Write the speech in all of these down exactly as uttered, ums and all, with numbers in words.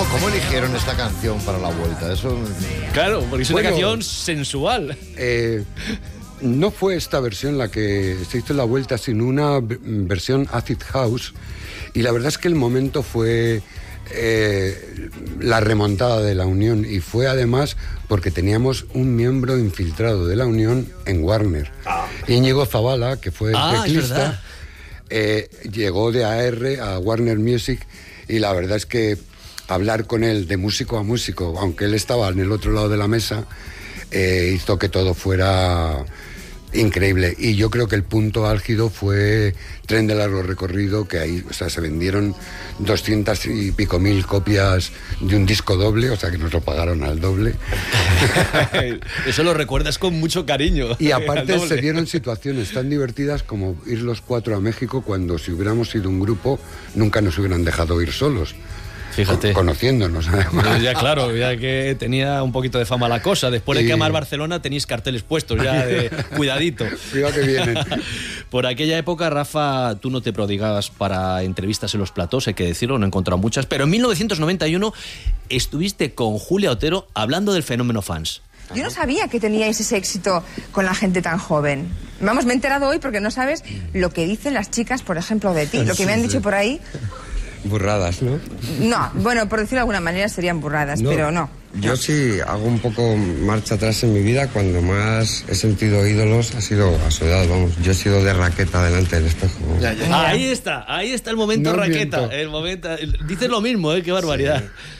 ¿Cómo eligieron esta canción para la vuelta? Eso... Claro, porque es una Bueno, canción sensual. Eh, no fue esta versión la que se hizo la vuelta, sino una v- versión Acid House. Y la verdad es que el momento fue eh, la remontada de la Unión. Y fue además porque teníamos un miembro infiltrado de la Unión en Warner. Ah. Íñigo Zavala, que fue el Ah, es teclista, verdad. eh, llegó de A R a Warner Music. Y la verdad es que hablar con él de músico a músico, aunque él estaba en el otro lado de la mesa, eh, hizo que todo fuera increíble. Y yo creo que el punto álgido fue Tren de Largo Recorrido, que ahí, o sea, se vendieron doscientas y pico mil copias de un disco doble, o sea, que nos lo pagaron al doble. Eso lo recuerdas con mucho cariño. Y Al aparte doble. se dieron situaciones tan divertidas como ir los cuatro a México, cuando si hubiéramos sido un grupo nunca nos hubieran dejado ir solos. Fíjate. Con- conociéndonos además. Pues ya claro, ya que tenía un poquito de fama la cosa. Después de Sí. quemar Barcelona tenéis carteles puestos ya de cuidadito. Cuidado que vienen. Por aquella época, Rafa, tú no te prodigabas para entrevistas en los platós, hay que decirlo, no he encontrado muchas, pero en mil novecientos noventa y uno estuviste con Julia Otero hablando del fenómeno fans. Yo no sabía que teníais ese éxito con la gente tan joven. Vamos, me he enterado hoy porque no sabes lo que dicen las chicas, por ejemplo, de ti. Lo que me han dicho por ahí. Burradas, ¿no? No, bueno, por decirlo de alguna manera serían burradas, No, pero no. Yo no. sí hago un poco marcha atrás en mi vida. Cuando más he sentido ídolos ha sido a su edad, vamos. Yo he sido de raqueta delante del espejo. Ya, ya. Ahí está, ahí está el momento No raqueta. miento. El momento, el- dices lo mismo, ¿eh? Qué barbaridad.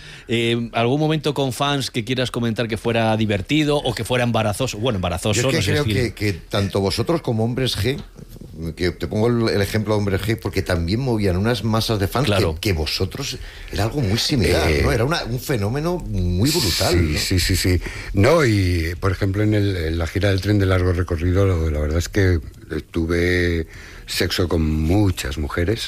Eh, ¿Algún momento con fans que quieras comentar que fuera divertido o que fuera embarazoso? Bueno, embarazoso. Yo es que no sé creo si- que, que tanto vosotros como Hombres G, que te pongo el, el ejemplo de Hombres G, porque también movían unas masas de fans Claro. que, que vosotros era algo muy similar, Eh, ¿no? Era una- un fenómeno muy brutal. Sí, ¿no? sí, sí, sí. No, y por ejemplo en, el- en la gira del Tren de Largo Recorrido, lo- la verdad es que tuve sexo con muchas mujeres.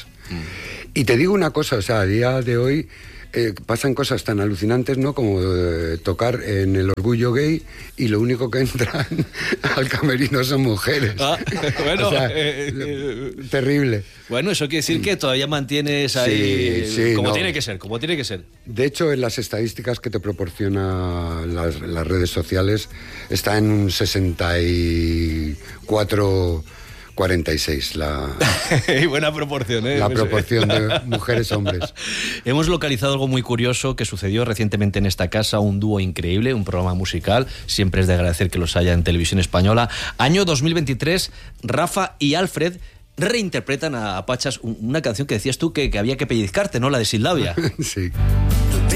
Y te digo una cosa, o sea, a día de hoy eh, pasan cosas tan alucinantes, ¿no? Como eh, tocar en el Orgullo Gay y lo único que entran al camerino son mujeres. Ah, bueno, O sea, eh, eh, terrible. Bueno, eso quiere decir que todavía mantienes ahí Sí, sí, como no. tiene que ser, como tiene que ser. De hecho, en las estadísticas que te proporciona las, las redes sociales, está en un sesenta y cuatro cuarenta y seis la, Y buena proporción, ¿eh? la proporción de mujeres-hombres. Hemos localizado algo muy curioso que sucedió recientemente en esta casa, un dúo increíble, un programa musical, siempre es de agradecer que los haya en Televisión Española. Año dos mil veintitrés, Rafa y Alfred reinterpretan a Pachas un- una canción que decías tú que, que había que pellizcarte, ¿no? La de Sildavia. Sí.